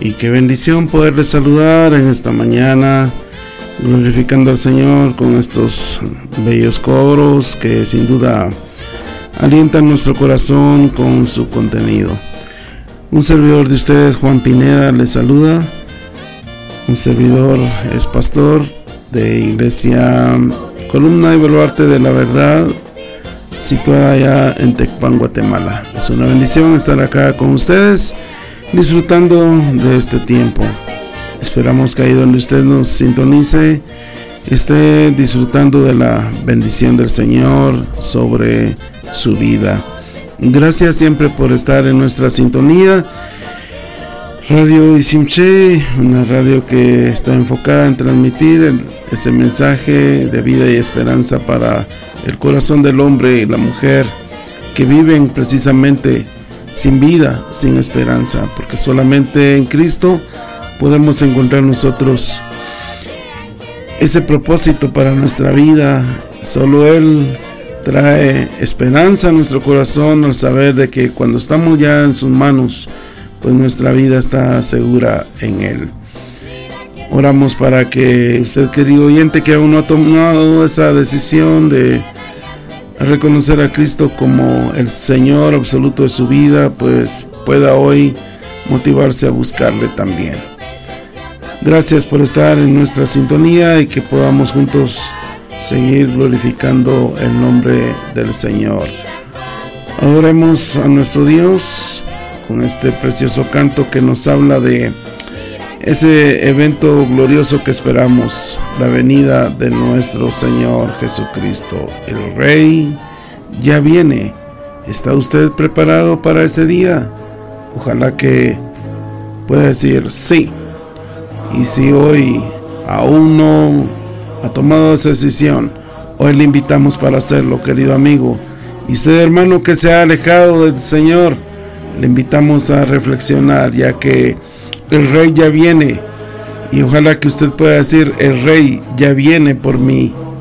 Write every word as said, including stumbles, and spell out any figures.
Y qué bendición poderles saludar en esta mañana, glorificando al Señor con estos bellos coros que sin duda alientan nuestro corazón con su contenido. Un servidor de ustedes, Juan Pineda, les saluda. Un servidor es pastor de Iglesia Columna y Baluarte de la Verdad, situada allá en Tecpan, Guatemala. Es una bendición estar acá con ustedes, disfrutando de este tiempo. Esperamos que ahí donde usted nos sintonice, esté disfrutando de la bendición del Señor sobre su vida. Gracias siempre por estar en nuestra sintonía. Radio Isimche, una radio que está enfocada en transmitir el, ese mensaje de vida y esperanza para el corazón del hombre y la mujer que viven precisamente sin vida, sin esperanza, porque solamente en Cristo podemos encontrar nosotros ese propósito para nuestra vida. Solo Él trae esperanza a nuestro corazón al saber de que cuando estamos ya en sus manos, pues nuestra vida está segura en Él. Oramos para que usted, querido oyente, que aún no ha tomado esa decisión de reconocer a Cristo como el Señor absoluto de su vida, pues pueda hoy motivarse a buscarle también. Gracias por estar en nuestra sintonía y que podamos juntos seguir glorificando el nombre del Señor. Adoremos a nuestro Dios con este precioso canto que nos habla de ese evento glorioso que esperamos, la venida de nuestro Señor Jesucristo. El Rey ya viene. ¿Está usted preparado para ese día? Ojalá que pueda decir sí. Y si hoy aún no ha tomado esa decisión, hoy le invitamos para hacerlo, querido amigo. Y usted, hermano, que se ha alejado del Señor, le invitamos a reflexionar, ya que el Rey ya viene. Y ojalá que usted pueda decir: el Rey ya viene por mí.